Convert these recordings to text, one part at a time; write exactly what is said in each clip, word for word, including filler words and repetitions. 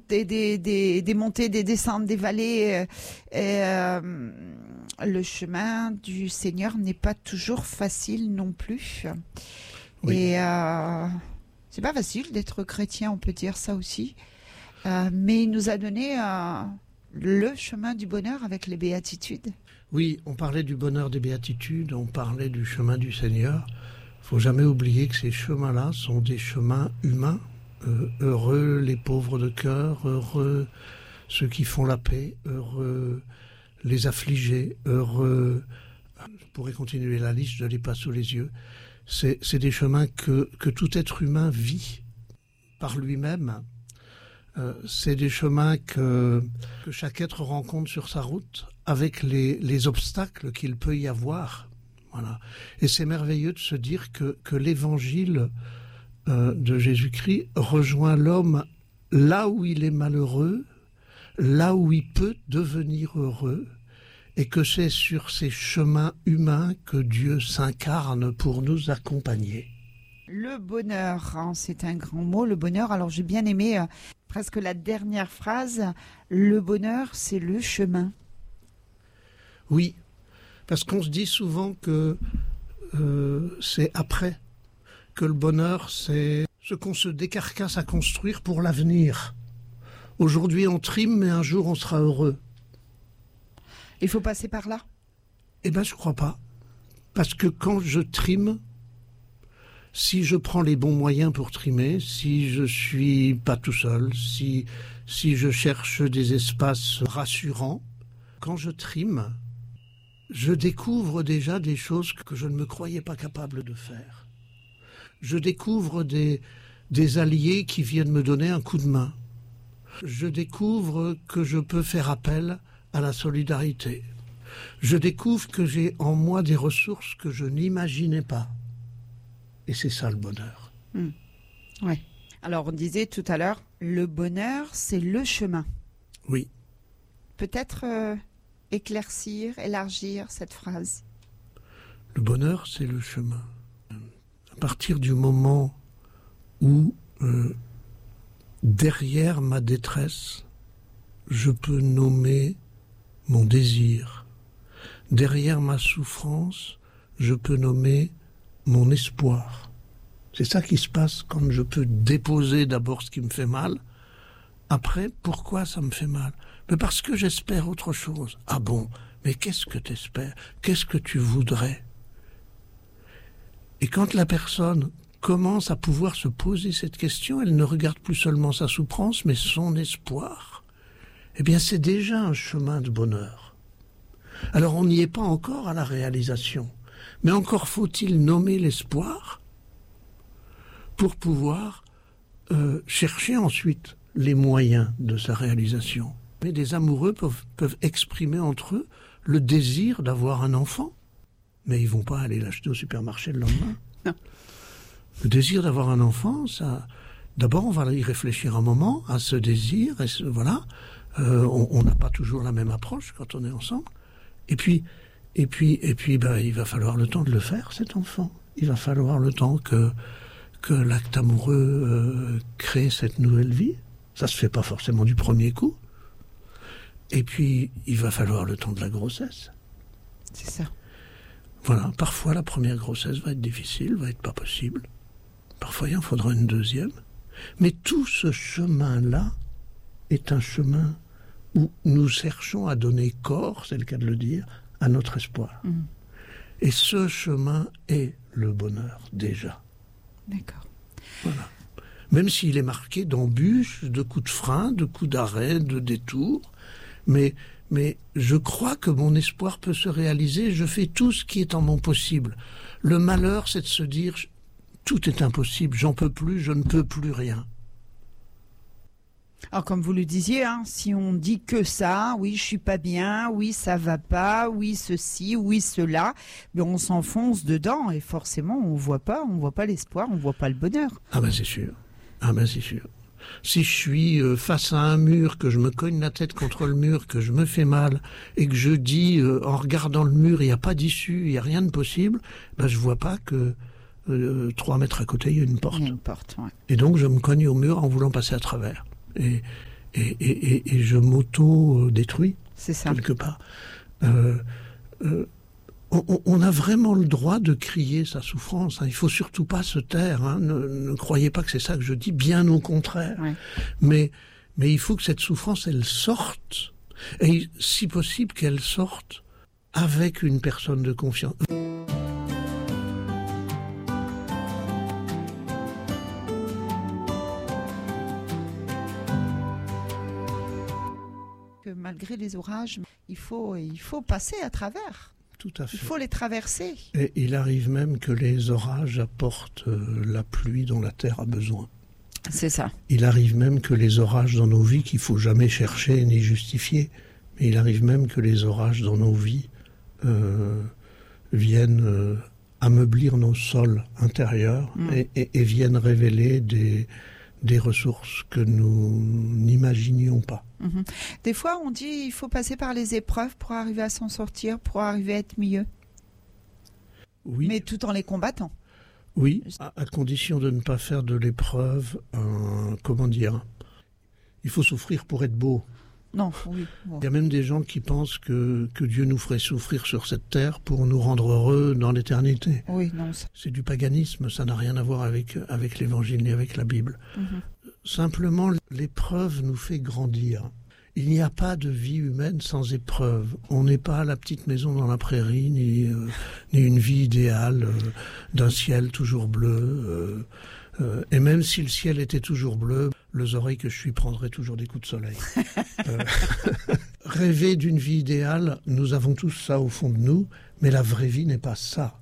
montées, des, des, des montées, des descentes, des vallées. Euh, et, euh, le chemin du Seigneur n'est pas toujours facile non plus. Oui. Et euh, c'est pas facile d'être chrétien, on peut dire ça aussi. Euh, mais il nous a donné euh, le chemin du bonheur avec les béatitudes. Oui, on parlait du bonheur des béatitudes, on parlait du chemin du Seigneur. Il ne faut jamais oublier que ces chemins-là sont des chemins humains. Euh, heureux les pauvres de cœur, heureux ceux qui font la paix, heureux les affligés, heureux... Je pourrais continuer la liste, je les passe sous les yeux. C'est, c'est des chemins que, que tout être humain vit par lui-même. Euh, c'est des chemins que, que chaque être rencontre sur sa route avec les, les obstacles qu'il peut y avoir. Voilà. Et c'est merveilleux de se dire que, que l'évangile euh, de Jésus-Christ rejoint l'homme là où il est malheureux, là où il peut devenir heureux, et que c'est sur ces chemins humains que Dieu s'incarne pour nous accompagner. Le bonheur, hein, c'est un grand mot, le bonheur. Alors j'ai bien aimé euh, presque la dernière phrase, le bonheur, c'est le chemin. Oui, parce qu'on se dit souvent que euh, c'est après, que le bonheur, c'est ce qu'on se décarcasse à construire pour l'avenir. Aujourd'hui, on trime, mais un jour, on sera heureux. Il faut passer par là ? Eh bien, je ne crois pas. Parce que quand je trime, si je prends les bons moyens pour trimer, si je suis pas tout seul, si, si je cherche des espaces rassurants, quand je trime, je découvre déjà des choses que je ne me croyais pas capable de faire. Je découvre des, des alliés qui viennent me donner un coup de main. Je découvre que je peux faire appel à la solidarité. Je découvre que j'ai en moi des ressources que je n'imaginais pas. Et c'est ça le bonheur. Mmh. Ouais. Alors on disait tout à l'heure, le bonheur, c'est le chemin. Oui. Peut-être euh, éclaircir, élargir cette phrase. Le bonheur, c'est le chemin. À partir du moment où, euh, derrière ma détresse, je peux nommer mon désir. Derrière ma souffrance, je peux nommer mon espoir. C'est ça qui se passe quand je peux déposer d'abord ce qui me fait mal. Après, pourquoi ça me fait mal ? Mais parce que j'espère autre chose. Ah bon, mais qu'est-ce que tu espères ? Qu'est-ce que tu voudrais ? Et quand la personne commence à pouvoir se poser cette question, elle ne regarde plus seulement sa souffrance, mais son espoir. Eh bien, c'est déjà un chemin de bonheur. Alors, on n'y est pas encore à la réalisation. Mais encore faut-il nommer l'espoir pour pouvoir euh, chercher ensuite les moyens de sa réalisation. Mais des amoureux peuvent, peuvent exprimer entre eux le désir d'avoir un enfant. Mais ils ne vont pas aller l'acheter au supermarché le lendemain. Non. Le désir d'avoir un enfant, ça... D'abord, on va y réfléchir un moment à ce désir. Et ce, voilà, euh, on n'a pas toujours la même approche quand on est ensemble. Et puis... Et puis, et puis ben, il va falloir le temps de le faire, cet enfant. Il va falloir le temps que, que l'acte amoureux euh, crée cette nouvelle vie. Ça se fait pas forcément du premier coup. Et puis, il va falloir le temps de la grossesse. C'est ça. Voilà, parfois la première grossesse va être difficile, va être pas possible. Parfois, il en faudra une deuxième. Mais tout ce chemin-là est un chemin où nous cherchons à donner corps, c'est le cas de le dire, à notre espoir. Mmh. Et ce chemin est le bonheur, déjà. D'accord. Voilà. Même s'il est marqué d'embûches, de coups de frein, de coups d'arrêt, de détours, mais, mais je crois que mon espoir peut se réaliser, je fais tout ce qui est en mon possible. Le malheur, c'est de se dire, tout est impossible, j'en peux plus, je ne peux plus rien. Alors comme vous le disiez, hein, si on dit que ça, oui je suis pas bien, oui ça va pas, oui ceci, oui cela, mais on s'enfonce dedans et forcément on voit pas, on voit pas l'espoir, on voit pas le bonheur. Ah ben c'est sûr, ah ben c'est sûr. Si je suis euh, face à un mur, que je me cogne la tête contre le mur, que je me fais mal et que je dis euh, en regardant le mur il n'y a pas d'issue, il n'y a rien de possible, ben je vois pas que euh, trois mètres à côté il y a une porte. Il y a une porte, ouais. Et donc je me cogne au mur en voulant passer à travers. Et, et, et, et, et je m'auto-détruis, c'est ça. quelque part. Euh, euh, on, on a vraiment le droit de crier sa souffrance. Hein. Il faut surtout pas se taire. Hein. Ne, ne croyez pas que c'est ça que je dis, bien au contraire. Ouais. Mais, mais il faut que cette souffrance, elle sorte. Et si possible, qu'elle sorte avec une personne de confiance. Que malgré les orages, il faut, il faut passer à travers. Tout à fait. Il faut les traverser. Et il arrive même que les orages apportent la pluie dont la terre a besoin. C'est ça. Il arrive même que les orages dans nos vies, qu'il ne faut jamais chercher ni justifier, mais il arrive même que les orages dans nos vies euh, viennent euh, ameublir nos sols intérieurs mmh. et, et, et viennent révéler des, des ressources que nous n'imaginions pas. Mmh. Des fois, on dit qu'il faut passer par les épreuves pour arriver à s'en sortir, pour arriver à être mieux. Oui. Mais tout en les combattant. Oui, à, à condition de ne pas faire de l'épreuve un... Comment dire ? Il faut souffrir pour être beau. Non, oui. Bon. Il y a même des gens qui pensent que, que Dieu nous ferait souffrir sur cette terre pour nous rendre heureux dans l'éternité. Oui, non. Ça... C'est du paganisme, ça n'a rien à voir avec, avec l'Évangile ni avec la Bible. Mm-hmm. Simplement, l'épreuve nous fait grandir. Il n'y a pas de vie humaine sans épreuve. On n'est pas la petite maison dans la prairie, ni, euh, ni une vie idéale euh, d'un ciel toujours bleu. Euh, euh, et même si le ciel était toujours bleu, les oreilles que je suis prendraient toujours des coups de soleil. euh, rêver d'une vie idéale, nous avons tous ça au fond de nous, mais la vraie vie n'est pas ça.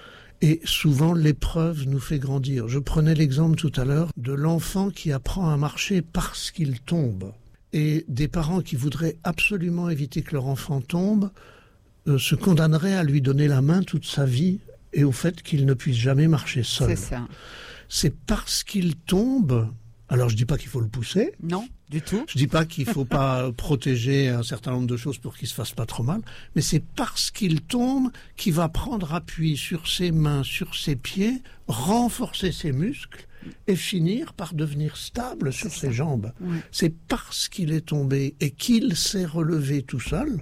Et souvent, l'épreuve nous fait grandir. Je prenais l'exemple tout à l'heure de l'enfant qui apprend à marcher parce qu'il tombe. Et des parents qui voudraient absolument éviter que leur enfant tombe euh, se condamneraient à lui donner la main toute sa vie et au fait qu'il ne puisse jamais marcher seul. C'est ça. C'est parce qu'il tombe... Alors, je ne dis pas qu'il faut le pousser. Non, du tout. Je ne dis pas qu'il ne faut pas protéger un certain nombre de choses pour qu'il ne se fasse pas trop mal. Mais c'est parce qu'il tombe qu'il va prendre appui sur ses mains, sur ses pieds, renforcer ses muscles et finir par devenir stable sur ses jambes. Oui. C'est parce qu'il est tombé et qu'il s'est relevé tout seul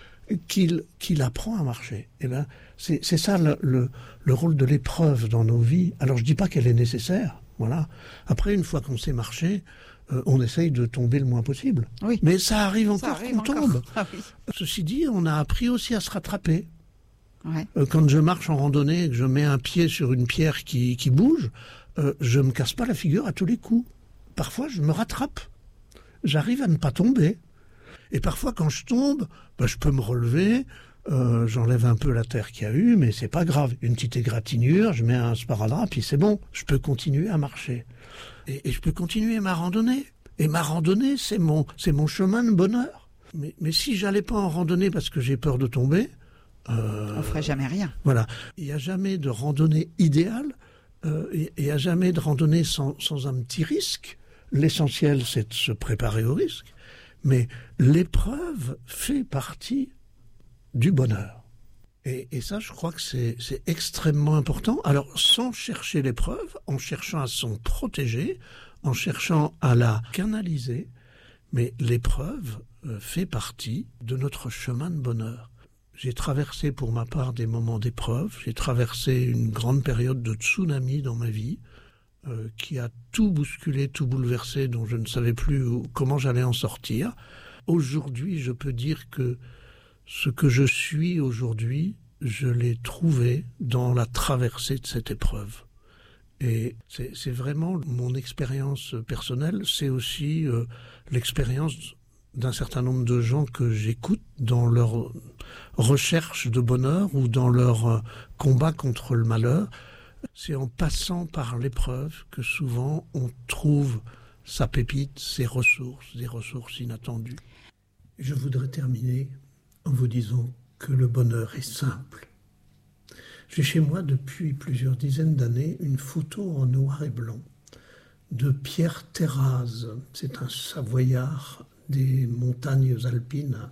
qu'il, qu'il apprend à marcher. Et ben, c'est, c'est ça le, le, le rôle de l'épreuve dans nos vies. Alors, je ne dis pas qu'elle est nécessaire. Voilà. Après, une fois qu'on sait marcher, euh, on essaye de tomber le moins possible. Oui. Mais ça arrive encore ça arrive qu'on encore. tombe. Ah oui. Ceci dit, on a appris aussi à se rattraper. Ouais. Euh, quand je marche en randonnée et que je mets un pied sur une pierre qui, qui bouge, euh, je ne me casse pas la figure à tous les coups. Parfois, je me rattrape. J'arrive à ne pas tomber. Et parfois, quand je tombe, ben, je peux me relever. Euh, j'enlève un peu la terre qu'il y a eu, mais c'est pas grave. Une petite égratignure, je mets un sparadrap, puis c'est bon. Je peux continuer à marcher. Et, et je peux continuer ma randonnée. Et ma randonnée, c'est mon, c'est mon chemin de bonheur. Mais, mais si j'allais pas en randonnée parce que j'ai peur de tomber... Euh, on ferait jamais rien. Voilà. Il n'y a jamais de randonnée idéale. Euh, et il n'y a jamais de randonnée sans, sans un petit risque. L'essentiel, c'est de se préparer au risque. Mais l'épreuve fait partie du bonheur. Et, et ça, je crois que c'est, c'est extrêmement important. Alors, sans chercher l'épreuve, en cherchant à s'en protéger, en cherchant à la canaliser, mais l'épreuve euh, fait partie de notre chemin de bonheur. J'ai traversé pour ma part des moments d'épreuve, j'ai traversé une grande période de tsunami dans ma vie, euh, qui a tout bousculé, tout bouleversé, dont je ne savais plus où, comment j'allais en sortir. Aujourd'hui, je peux dire que ce que je suis aujourd'hui, je l'ai trouvé dans la traversée de cette épreuve. Et c'est, c'est vraiment mon expérience personnelle, c'est aussi euh, l'expérience d'un certain nombre de gens que j'écoute dans leur recherche de bonheur ou dans leur euh, combat contre le malheur. C'est en passant par l'épreuve que souvent on trouve sa pépite, ses ressources, des ressources inattendues. Je voudrais terminer en vous disant que le bonheur est simple. J'ai chez moi depuis plusieurs dizaines d'années une photo en noir et blanc de Pierre Terraz. C'est un Savoyard des montagnes alpines.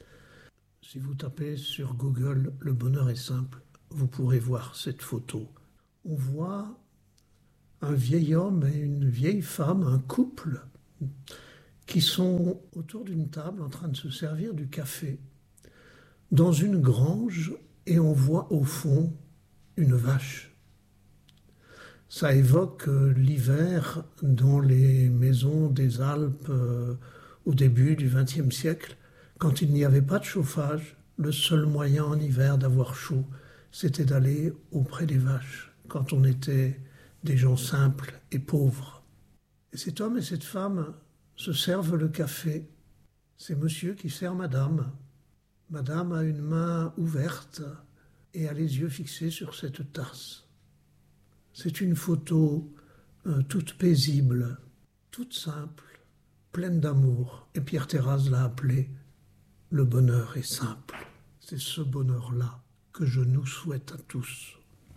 Si vous tapez sur Google « Le bonheur est simple », vous pourrez voir cette photo. On voit un vieil homme et une vieille femme, un couple, qui sont autour d'une table en train de se servir du café dans une grange et on voit au fond une vache. Ça évoque l'hiver dans les maisons des Alpes euh, au début du vingtième siècle, quand il n'y avait pas de chauffage. Le seul moyen en hiver d'avoir chaud, c'était d'aller auprès des vaches, quand on était des gens simples et pauvres. Et cet homme et cette femme se servent le café. C'est monsieur qui sert madame. Madame a une main ouverte et a les yeux fixés sur cette tasse. C'est une photo euh, toute paisible, toute simple, pleine d'amour. Et Pierre Terrasse l'a appelée « Le bonheur est simple ». C'est ce bonheur-là que je nous souhaite à tous.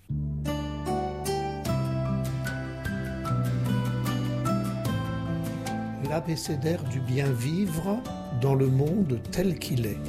L'abécédaire du bien vivre dans le monde tel qu'il est.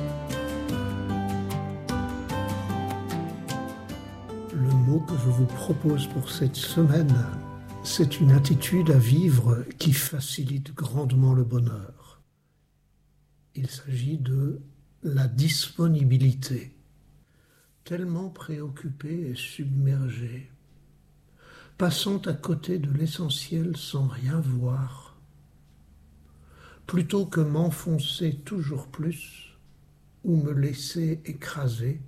Le mot que je vous propose pour cette semaine, c'est une attitude à vivre qui facilite grandement le bonheur. Il s'agit de la disponibilité. Tellement préoccupé et submergé, passant à côté de l'essentiel sans rien voir, plutôt que m'enfoncer toujours plus ou me laisser écraser,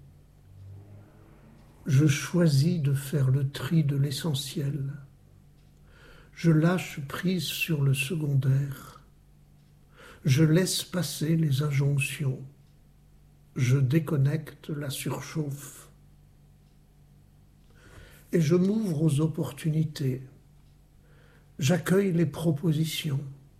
je choisis de faire le tri de l'essentiel. Je lâche prise sur le secondaire. Je laisse passer les injonctions. Je déconnecte la surchauffe. Et je m'ouvre aux opportunités. J'accueille les propositions.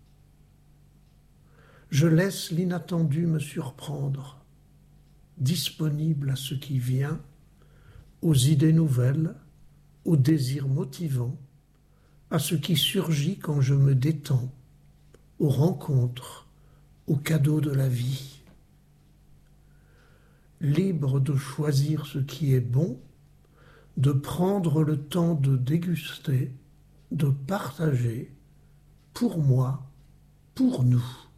Je laisse l'inattendu me surprendre, disponible à ce qui vient, aux idées nouvelles, aux désirs motivants, à ce qui surgit quand je me détends, aux rencontres, aux cadeaux de la vie. Libre de choisir ce qui est bon, de prendre le temps de déguster, de partager, pour moi, pour nous.